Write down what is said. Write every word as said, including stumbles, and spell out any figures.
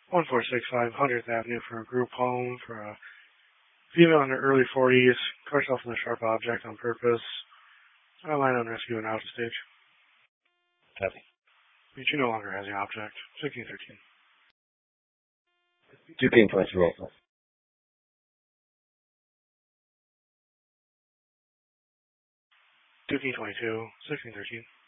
one four six five hundredth Avenue for a group home for a female in her early forties, caught herself in a sharp object on purpose. I line on rescue and out of stage. Copy. But she no longer has the object. sixteen thirteen. Two King twice roll. two King twenty-two, sixteen thirteen.